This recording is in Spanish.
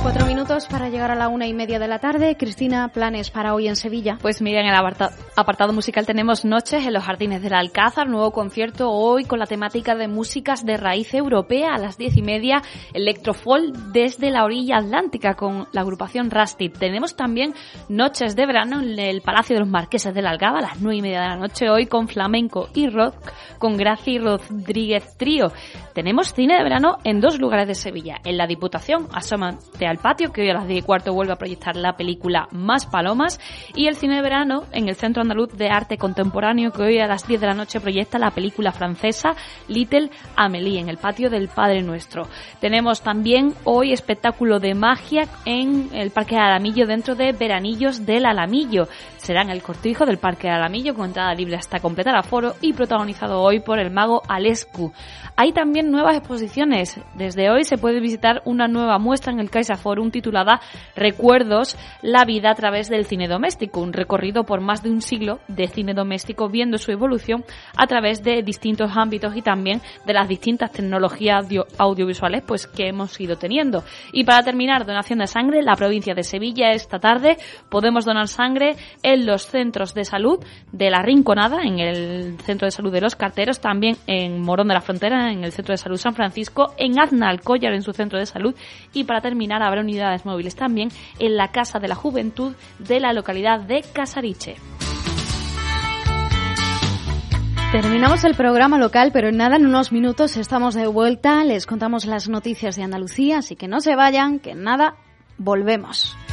4 minutos para llegar a la 1:30 de la tarde. Cristina, ¿planes para hoy en Sevilla? Pues mira, en el apartado musical tenemos Noches en los Jardines del Alcázar, nuevo concierto hoy con la temática de músicas de raíz europea a las 10:30, Electrofolk desde la orilla atlántica con la agrupación Rusty. Tenemos también Noches de Verano en el Palacio de los Marqueses de la Algaba a las 9:30 de la noche hoy con flamenco y rock con Graci Rodríguez Trío. Tenemos cine de verano en 2 lugares de Sevilla, en la Diputación, asómate al patio, que hoy a las 10:15 vuelve a proyectar la película Más Palomas, y el cine de verano en el Centro Andaluz de Arte Contemporáneo, que hoy a las 10 de la noche proyecta la película francesa Little Amélie en el patio del Padre Nuestro. Tenemos también hoy espectáculo de magia en el Parque del Alamillo dentro de Veranillos del Alamillo. Será en el cortijo del Parque del Alamillo con entrada libre hasta completar aforo y protagonizado hoy por el mago Alescu. Hay también nuevas exposiciones. Desde hoy se puede visitar una nueva muestra en el CaixaForum titulada Recuerdos, la vida a través del cine doméstico, un recorrido por más de un siglo de cine doméstico viendo su evolución a través de distintos ámbitos y también de las distintas tecnologías audiovisuales pues que hemos ido teniendo. Y para terminar, donación de sangre. La provincia de Sevilla esta tarde podemos donar sangre en los centros de salud de La Rinconada, en el centro de salud de Los Carteros, también en Morón de la Frontera, en el centro de salud San Francisco, en Aznalcóllar en su centro de salud, y para terminar habrá unidades móviles también en la Casa de la Juventud de la localidad de Casariche. Terminamos el programa local, pero en nada, en unos minutos estamos de vuelta. Les contamos las noticias de Andalucía, así que no se vayan, que en nada volvemos.